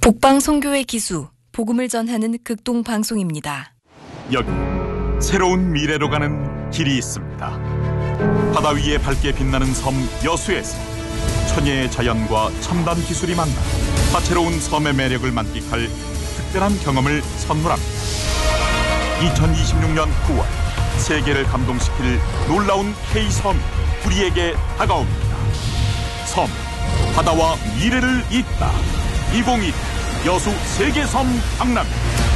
복방송교회 기수, 복음을 전하는 극동방송입니다. 여기 새로운 미래로 가는 길이 있습니다. 바다 위에 밝게 빛나는 섬 여수에서 천혜의 자연과 첨단 기술이 만나 다채로운 섬의 매력을 만끽할 특별한 경험을 선물합니다. 2026년 9월 세계를 감동시킬 놀라운 K섬이 우리에게 다가옵니다. 섬, 바다와 미래를 잇다. 2022 여수 세계섬 박람.